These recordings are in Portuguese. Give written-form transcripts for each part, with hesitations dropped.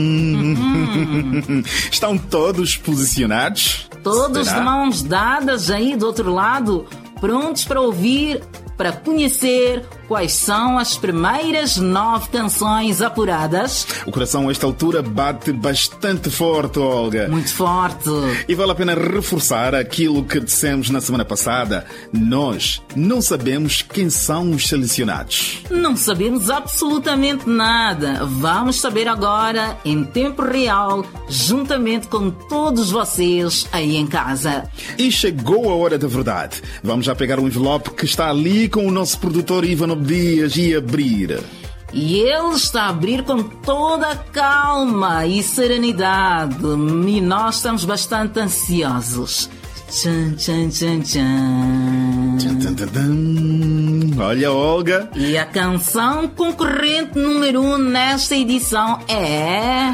Estão todos posicionados? Todos Será? de mãos dadas aí do outro lado, prontos para ouvir, para conhecer quais são as primeiras 9 canções apuradas. O coração a esta altura bate bastante forte, Olga. Muito forte. E vale a pena reforçar aquilo que dissemos na semana passada. Nós não sabemos quem são os selecionados. Não sabemos absolutamente nada. Vamos saber agora, em tempo real, juntamente com todos vocês aí em casa. E chegou a hora da verdade. Vamos já pegar um envelope que está ali com o nosso produtor Ivan Dias e abrir. E ele está a abrir com toda a calma e serenidade. E nós estamos bastante ansiosos. Tchan, tchan, tchan, tchan. Tchan, tchan, tchan, tchan. Olha, Olga. E a canção concorrente número 1 nesta edição é...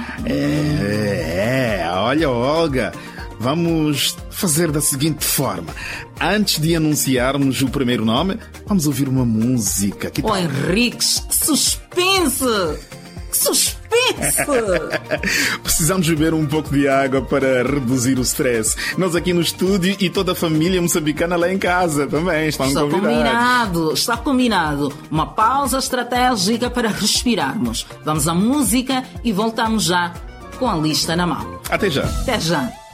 Olha, Olga. Vamos fazer da seguinte forma. Antes de anunciarmos o primeiro nome, vamos ouvir uma música. Que tal? Oh, Henriques, que suspense! Que suspense! Precisamos beber um pouco de água para reduzir o stress. Nós aqui no estúdio e toda a família moçambicana lá em casa também estão convidados. Está combinado. Uma pausa estratégica para respirarmos. Vamos à música e voltamos já com a lista na mão. Até já. Até já.